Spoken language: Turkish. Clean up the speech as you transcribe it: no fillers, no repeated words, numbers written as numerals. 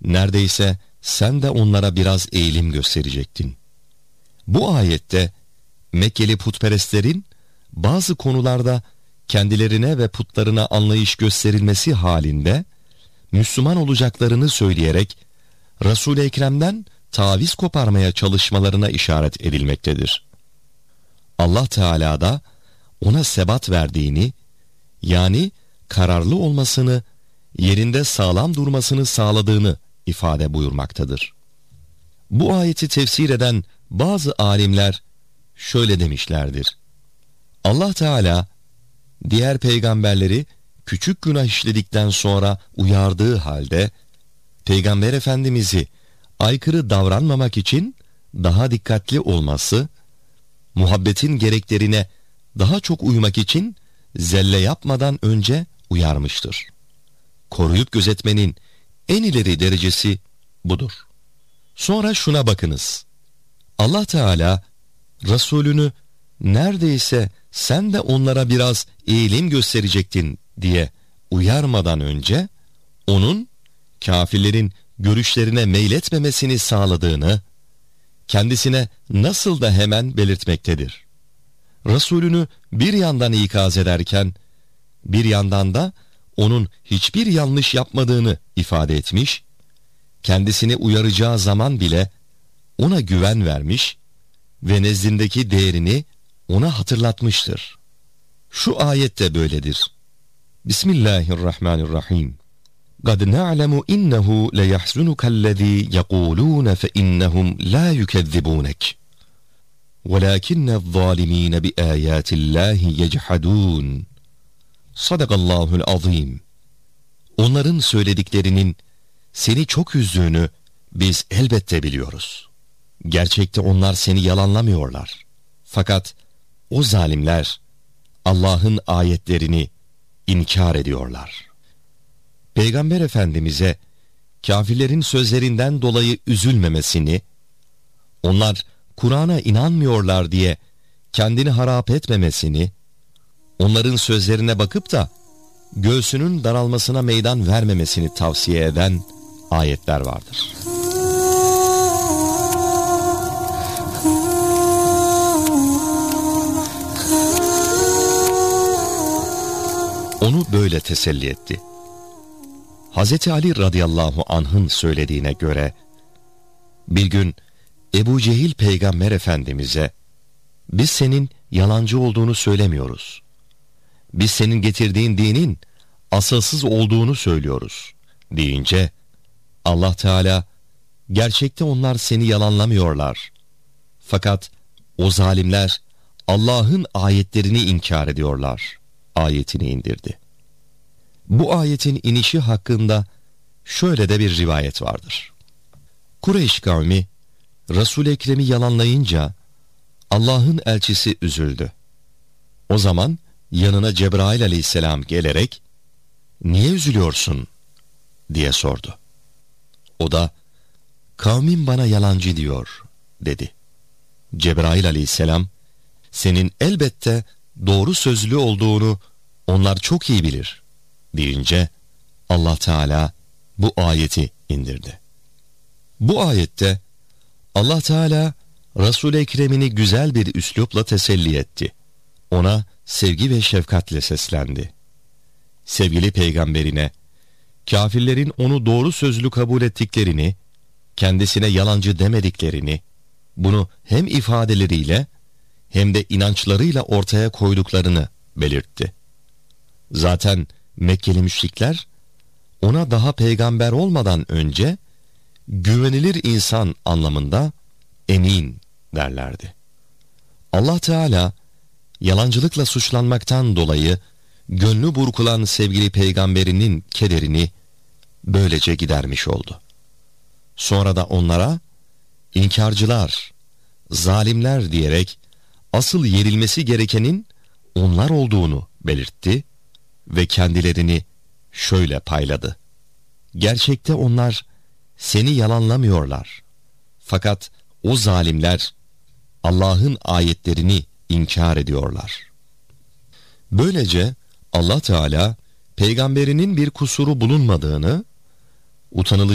neredeyse sen de onlara biraz eğilim gösterecektin. Bu ayette Mekkeli putperestlerin bazı konularda kendilerine ve putlarına anlayış gösterilmesi halinde Müslüman olacaklarını söyleyerek Resul-i Ekrem'den taviz koparmaya çalışmalarına işaret edilmektedir. Allah Teala da ona sebat verdiğini, yani kararlı olmasını, yerinde sağlam durmasını sağladığını ifade buyurmaktadır. Bu ayeti tefsir eden bazı alimler şöyle demişlerdir: Allah Teala diğer peygamberleri küçük günah işledikten sonra uyardığı halde Peygamber Efendimiz'i aykırı davranmamak için daha dikkatli olması, muhabbetin gereklerine daha çok uymak için zelle yapmadan önce uyarmıştır. Koruyup gözetmenin en ileri derecesi budur. Sonra şuna bakınız. Allah Teala Resulünü neredeyse sen de onlara biraz eğilim gösterecektin diye uyarmadan önce onun kafirlerin görüşlerine meyletmemesini sağladığını kendisine nasıl da hemen belirtmektedir. Resulünü bir yandan ikaz ederken bir yandan da onun hiçbir yanlış yapmadığını ifade etmiş, kendisini uyaracağı zaman bile ona güven vermiş ve nezdindeki değerini ona hatırlatmıştır. Şu ayette böyledir. Bismillahirrahmanirrahim. قَدْ نَعْلَمُ إِنَّهُ لَيَحْزُنُكَ الَّذ۪ي يَقُولُونَ فَإِنَّهُمْ لَا يُكَذِّبُونَكَ وَلَكِنَّ الظَّالِم۪ينَ بِآيَاتِ اللّٰهِ يَجْحَدُونَ Sadakallahul azim. Onların söylediklerinin seni çok üzdüğünü biz elbette biliyoruz. Gerçekte onlar seni yalanlamıyorlar. Fakat o zalimler Allah'ın ayetlerini inkar ediyorlar. Peygamber Efendimiz'e kafirlerin sözlerinden dolayı üzülmemesini, onlar Kur'an'a inanmıyorlar diye kendini harap etmemesini, onların sözlerine bakıp da göğsünün daralmasına meydan vermemesini tavsiye eden ayetler vardır. Onu böyle teselli etti. Hazreti Ali radıyallahu anh'ın söylediğine göre bir gün Ebu Cehil Peygamber Efendimiz'e biz senin yalancı olduğunu söylemiyoruz. Biz senin getirdiğin dinin asılsız olduğunu söylüyoruz deyince Allah Teala gerçekte onlar seni yalanlamıyorlar. Fakat o zalimler Allah'ın ayetlerini inkar ediyorlar ayetini indirdi. Bu ayetin inişi hakkında şöyle de bir rivayet vardır. Kureyş kavmi Resul-i Ekrem'i yalanlayınca Allah'ın elçisi üzüldü. O zaman yanına Cebrail aleyhisselam gelerek "Niye üzülüyorsun?" diye sordu. O da "Kavmim bana yalancı diyor" dedi. Cebrail aleyhisselam "Senin elbette doğru sözlü olduğunu onlar çok iyi bilir" deyince Allah Teala bu ayeti indirdi. Bu ayette Allah Teala Resul-i Ekrem'ini güzel bir üslupla teselli etti. Ona sevgi ve şefkatle seslendi. Sevgili peygamberine, kafirlerin onu doğru sözlü kabul ettiklerini, kendisine yalancı demediklerini, bunu hem ifadeleriyle hem de inançlarıyla ortaya koyduklarını belirtti. Zaten Mekkeli müşrikler, ona daha peygamber olmadan önce güvenilir insan anlamında emin derlerdi. Allah Teala yalancılıkla suçlanmaktan dolayı gönlü burkulan sevgili peygamberinin kederini böylece gidermiş oldu. Sonra da onlara inkarcılar, zalimler diyerek asıl yenilmesi gerekenin onlar olduğunu belirtti ve kendilerini şöyle payladı. Gerçekte onlar seni yalanlamıyorlar. Fakat o zalimler Allah'ın ayetlerini inkar ediyorlar. Böylece Allah Teala peygamberinin bir kusuru bulunmadığını, utanılacak